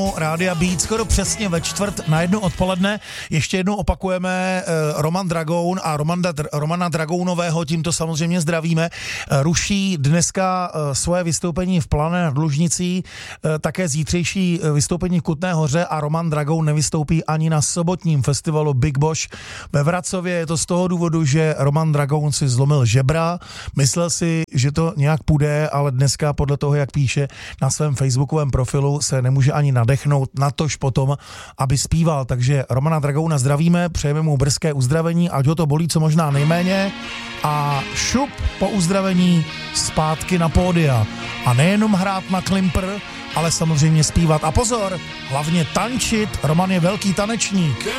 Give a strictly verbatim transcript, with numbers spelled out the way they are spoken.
Rádia Beat skoro přesně ve čtvrt na jedno odpoledne. Ještě jednou opakujeme uh, Roman Dragoun a Romana, Romana Dragounového, tímto samozřejmě zdravíme. Uh, ruší dneska uh, svoje vystoupení v Plané nad Lužnicí, uh, také zítřejší uh, vystoupení v Kutné Hoře a Roman Dragoun nevystoupí ani na sobotním festivalu Big Bosch ve Vracově. Je to z toho důvodu, že Roman Dragoun si zlomil žebra, myslel si, že to nějak půjde, ale dneska podle toho, jak píše na svém facebookovém profilu, se nemůže ani nadechnout, natož potom, aby zpíval. Takže Romana Dragouna zdravíme, přejeme mu brzké uzdravení, ať ho to bolí co možná nejméně a šup po uzdravení zpátky na pódia. A nejenom hrát na klimpr, ale samozřejmě zpívat. A pozor, hlavně tančit, Roman je velký tanečník.